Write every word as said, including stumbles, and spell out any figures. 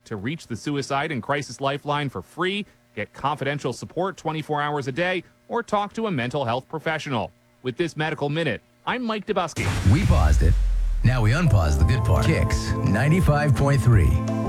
to reach the Suicide and Crisis Lifeline for free, get confidential support twenty-four hours a day, or talk to a mental health professional. With this Medical Minute, I'm Mike Dubusky. We paused it. Now we unpause the good part. Kicks ninety-five point three.